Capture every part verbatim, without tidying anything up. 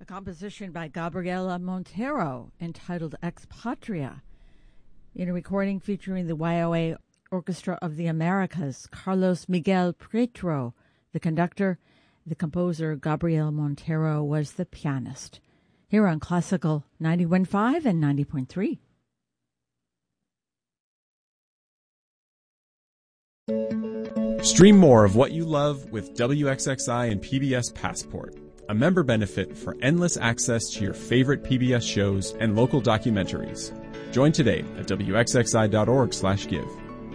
A composition by Gabriela Montero entitled Ex Patria. In a recording featuring the Y O A Orchestra of the Americas, Carlos Miguel Prieto, the conductor, the composer Gabriela Montero was the pianist. Here on Classical ninety-one point five and ninety point three. Stream more of what you love with W X X I and P B S Passport, a member benefit for endless access to your favorite P B S shows and local documentaries. Join today at W X X I dot org slash give.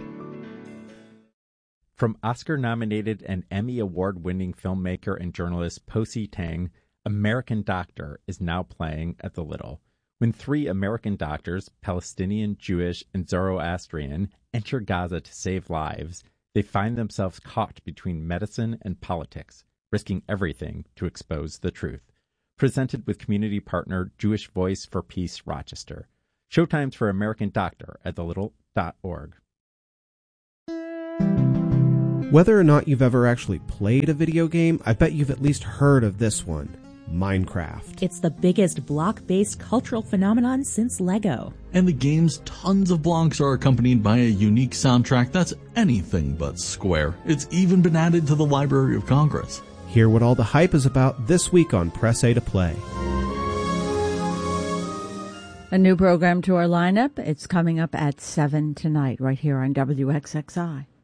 From Oscar-nominated and Emmy Award-winning filmmaker and journalist Po Si Tang, American Doctor is now playing at the Little. When three American doctors, Palestinian, Jewish, and Zoroastrian, enter Gaza to save lives, they find themselves caught between medicine and politics, risking everything to expose the truth. Presented with community partner Jewish Voice for Peace Rochester. Showtimes for American Doctor at the little dot org. Whether or not you've ever actually played a video game, I bet you've at least heard of this one, Minecraft. It's the biggest block-based cultural phenomenon since Lego. And the game's tons of blocks are accompanied by a unique soundtrack that's anything but square. It's even been added to the Library of Congress. Hear what all the hype is about this week on Press A to Play. A new program to our lineup. It's coming up at seven tonight right here on W X X I.